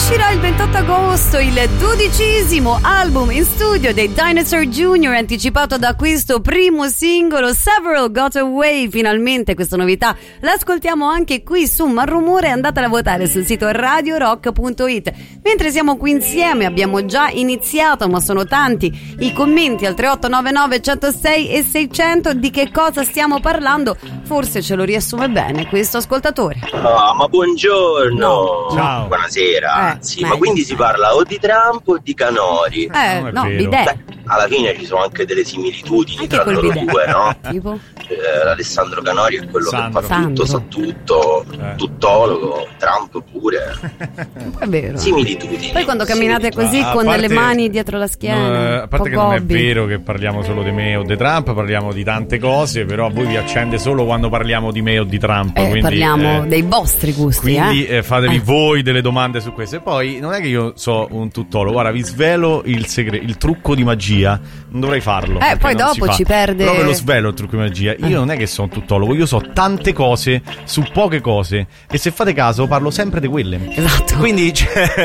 Uscirà il 28 agosto il 12° album in studio dei Dinosaur Jr., anticipato da questo primo singolo Several Got Away. Finalmente questa novità l'ascoltiamo anche qui su Marrumore. Andatela a votare sul sito radiorock.it. Mentre siamo qui insieme abbiamo già iniziato, ma sono tanti i commenti al 3899 106 e 600. Di che cosa stiamo parlando? Forse ce lo riassume bene questo ascoltatore. Ma buongiorno. No. Ciao. Buonasera. Sì, meglio. ma quindi si parla o di Trump o di Canori? No, bidet. Beh, alla fine ci sono anche delle similitudini Anche tra col loro bidet. due, no? Tipo? Alessandro Canori è quello Sandro. che fa tutto, sa tutto, tuttologo, Trump pure. È vero. Similitudini. Poi quando camminate così A con parte- delle mani dietro la schiena, a parte che non è vero che parliamo solo di me o di Trump, parliamo di tante cose, però a voi vi accende solo quando parliamo di me o di Trump. Quindi, parliamo dei vostri gusti. Quindi fatevi voi delle domande su questo. E poi non è che io so un tuttologo, guarda, vi svelo il segreto, il trucco di magia. Non dovrei farlo. Poi non dopo si fa. ci perde. Però ve lo svelo il trucco di magia. Io non è che sono un tuttologo, io so tante cose su poche cose. E se fate caso, parlo sempre di quelle. Esatto. Quindi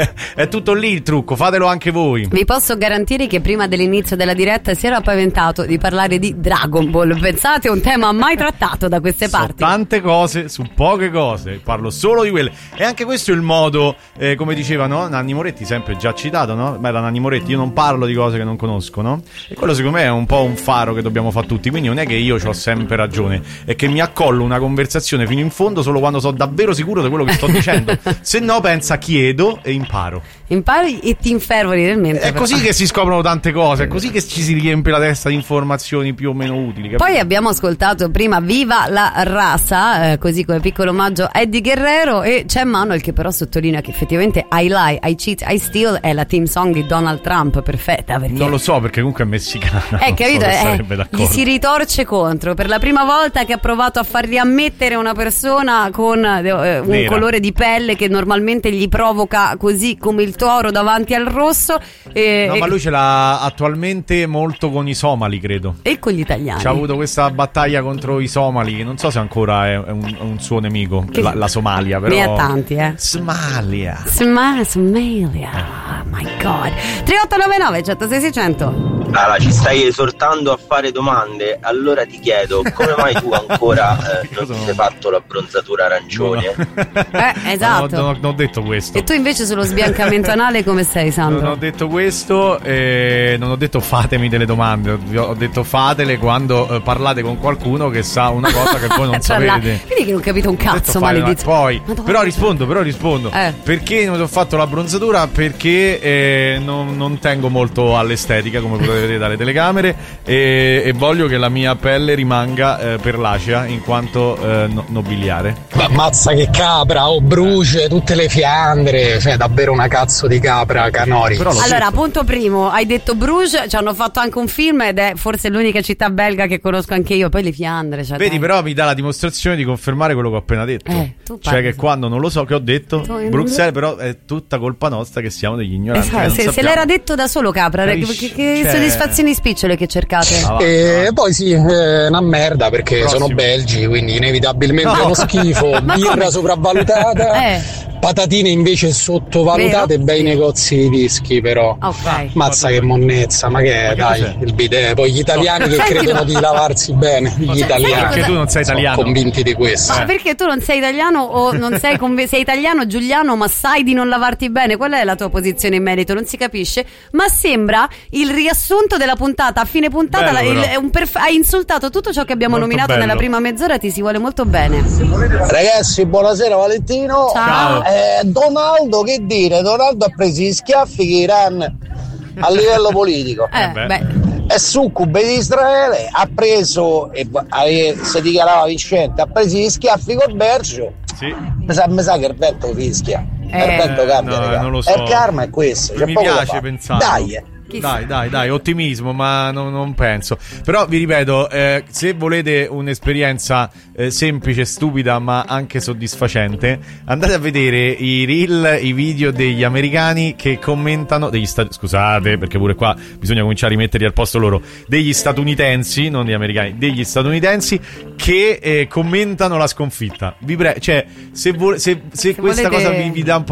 è tutto lì il trucco, fatelo anche voi. Vi posso garantire che prima dell'inizio della diretta si era paventato di parlare di Dragon Ball. Pensate, un tema mai trattato da queste So parti. tante cose su poche cose, parlo solo di quelle. E anche questo è il modo, come diceva, no? Nanni Moretti, sempre già citato, no? Beh, da Nanni Moretti, io non parlo di cose che non conosco, no? E quello secondo me è un po' un faro che dobbiamo fare tutti. Quindi non è che io ho sempre ragione, è che mi accollo una conversazione fino in fondo solo quando sono davvero sicuro di quello che sto dicendo. Se no, pensa, chiedo e imparo. Impari e ti infervori nel mentre. È così che si scoprono tante cose, è così che ci si riempie la testa di informazioni più o meno utili. Capito? Poi abbiamo ascoltato prima Viva la Raza, così come piccolo omaggio a Eddie Guerrero, e c'è Manuel che però sottolinea che effettivamente I Lie, I Cheat, I Steal è la team song di Donald Trump, perfetta. Perché Non lo so, perché comunque è messicana. capito? Non so se sarebbe d'accordo. Gli si ritorce contro per la prima volta che ha provato a far riammettere una persona con un Nera. colore di pelle che normalmente gli provoca così come il toro davanti al rosso, No, ma lui ce l'ha attualmente molto con i somali, credo. e con gli italiani. C'ha avuto questa battaglia contro i somali, che non so se ancora è un suo nemico, la Somalia, però. Ne ha tanti, Somalia. Somalia. Oh my god. 3899 106 600. Allora, ci stai esortando a fare domande, allora ti chiedo come mai tu ancora non ti sei fatto la bronzatura arancione? Esatto. Non ho detto questo. E tu invece sullo sbiancamento anale come sei, Sandro? Non ho detto questo, non ho detto fatemi delle domande, ho detto fatele quando parlate con qualcuno che sa una cosa che voi non sapete. Vedi che non capito un cazzo, maledizione. Poi, Madonna. però rispondo. Perché non ho fatto la bronzatura? Perché non tengo molto all'estetica, come potete vedere dalle telecamere, e voglio che la mia pelle rimanga perlacea in quanto nobiliare. Ma mazza che capra, bruce tutte le fiandre, cioè davvero una cazzo di capra, Canori. Però Allora, punto primo, hai detto Bruges, ci hanno fatto anche un film ed è forse l'unica città belga che conosco anche io, poi le Fiandre. Cioè, vedi, dai. però mi dà la dimostrazione di confermare quello che ho appena detto. Tu Cioè che quando non lo so che ho detto, Tu- Bruxelles, però è tutta colpa nostra che siamo degli ignoranti. Esatto, che non se sappiamo. l'era detto da solo Capra, Capisci? che Cioè- soddisfazioni spicciole che cercate. E poi sì, una merda perché Prossimo. sono belgi, quindi inevitabilmente No. uno schifo, Ma birra come? sopravvalutata, patatine invece sottovalutate e bei negozi di dischi però. Ok. Mazza che monnezza, ma che è, dai, cos'è? il bidet, poi gli italiani che Senti, credono di lavarsi bene, gli italiani. Perché tu non sei sono italiano. convinti di questo. Ma perché tu non sei italiano o non sei sei italiano, Giuliano, ma sai di non lavarti bene? Qual è la tua posizione in merito? Non si capisce, ma sembra il riassunto della puntata. A fine puntata Bello, però. hai insultato tutto ciò che abbiamo Molto nominato bello. nella prima mezz'ora, ti si vuole molto bene. Ragazzi, buonasera Valentino. Ciao. Donaldo, che dire? Donaldo ha preso gli schiaffi che Iran a livello politico. È succube di Israele, ha preso e si dichiarava vincente, ha preso gli schiaffi col Bercio. Sì. Mi sa che il vento fischia. Il vento cambia, no, raga. non lo so. E il karma è questo. C'è Mi poco da piace fare. pensarlo. Dai, ottimismo, ma non penso. Però vi ripeto, se volete un'esperienza semplice, stupida, ma anche soddisfacente, andate a vedere i reel, i video degli americani che commentano, scusate, perché pure qua bisogna cominciare a rimetterli al posto loro, degli statunitensi, non degli americani, degli statunitensi che commentano la sconfitta. Cioè, se questa volete- cosa vi dà un po'